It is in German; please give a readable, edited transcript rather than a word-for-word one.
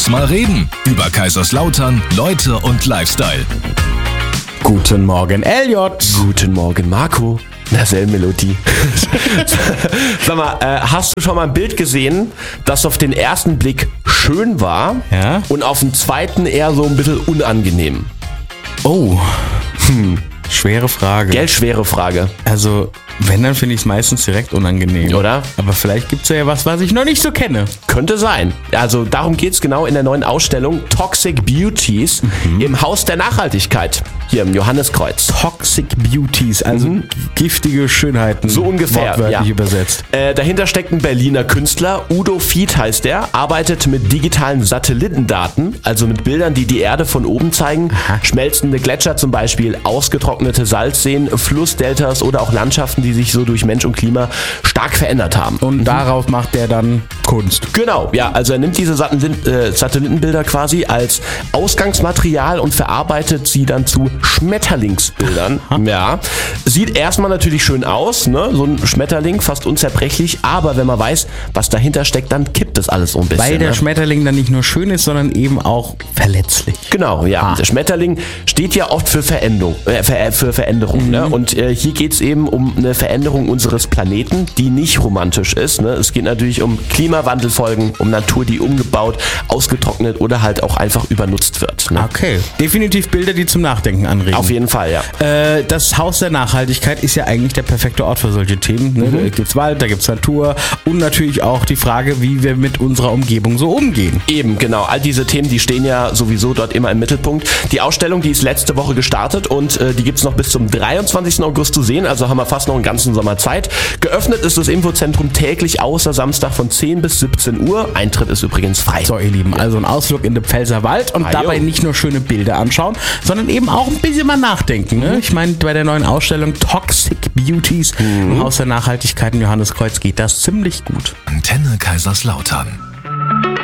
Lass mal reden. Über Kaiserslautern, Leute und Lifestyle. Guten Morgen, Elliot. Guten Morgen, Marco. Derselbe Melodie. Sag mal, hast du schon mal ein Bild gesehen, das auf den ersten Blick schön war und auf den zweiten eher so ein bisschen unangenehm? Oh, schwere Frage. Gell, schwere Frage. Also, wenn, dann finde ich es meistens direkt unangenehm. Oder? Aber vielleicht gibt es ja was ich noch nicht so kenne. Könnte sein. Also darum geht es genau in der neuen Ausstellung Toxic Beauties im Haus der Nachhaltigkeit hier im Johanneskreuz. Toxic Beauties, also giftige Schönheiten. So ungefähr, wortwörtlich übersetzt. Dahinter steckt ein Berliner Künstler, Udo Fied heißt er, arbeitet mit digitalen Satellitendaten, also mit Bildern, die die Erde von oben zeigen, schmelzende Gletscher zum Beispiel, ausgetrocknete Salzseen, Flussdeltas oder auch Landschaften, die sich so durch Mensch und Klima stark verändert haben. Und darauf macht der dann Kunst. Genau, ja, also er nimmt diese Satellitenbilder quasi als Ausgangsmaterial und verarbeitet sie dann zu Schmetterlingsbildern. Ja, sieht erstmal natürlich schön aus, ne? So ein Schmetterling, fast unzerbrechlich, aber wenn man weiß, was dahinter steckt, dann kippt das alles so ein bisschen. Weil der Schmetterling dann nicht nur schön ist, sondern eben auch verletzlich. Genau, ja. Der Schmetterling steht ja oft für Veränderung. Ne? Und hier geht es eben um eine Veränderung unseres Planeten, die nicht romantisch ist. Ne? Es geht natürlich um Klimawandelfolgen, um Natur, die umgebaut, ausgetrocknet oder halt auch einfach übernutzt wird. Ne? Okay, definitiv Bilder, die zum Nachdenken anregen. Auf jeden Fall, ja. Das Haus der Nachhaltigkeit ist ja eigentlich der perfekte Ort für solche Themen. Ne? Da gibt's Wald, da gibt's Natur und natürlich auch die Frage, wie wir mit unserer Umgebung so umgehen. Eben, genau. All diese Themen, die stehen ja sowieso dort immer im Mittelpunkt. Die Ausstellung, die ist letzte Woche gestartet und die gibt's noch bis zum 23. August zu sehen, also haben wir fast noch einen ganzen Sommer Zeit. Geöffnet ist das Infozentrum täglich außer Samstag von 10 bis 17 Uhr. Eintritt ist übrigens frei. So, ihr Lieben, also ein Ausflug in den Pfälzerwald und dabei nicht nur schöne Bilder anschauen, sondern eben auch ein bisschen mal nachdenken. Ne? Ich meine, bei der neuen Ausstellung Toxic Beauties im Haus der Nachhaltigkeit in Johanneskreuz geht das ziemlich gut. Antenne Kaiserslautern.